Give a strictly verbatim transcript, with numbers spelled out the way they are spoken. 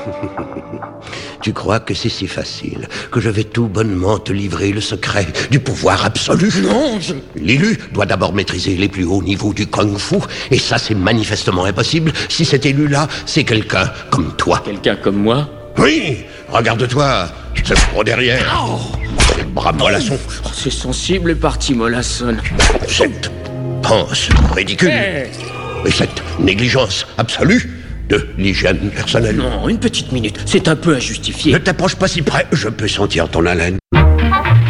Tu crois que c'est si facile, que je vais tout bonnement te livrer le secret du pouvoir absolu? Non, je... L'élu doit d'abord maîtriser les plus hauts niveaux du kung-fu, et ça c'est manifestement impossible si cet élu-là, c'est quelqu'un comme toi. Quelqu'un comme moi? Oui, regarde-toi, ce gros derrière, oh. les bras mollassons. Oh, c'est sensible les parties mollassonnes. Cette panse ridicule, hey. Et cette négligence absolue de l'hygiène personnelle. Non, une petite minute, c'est un peu injustifié. Ne t'approche pas si près, je peux sentir ton haleine.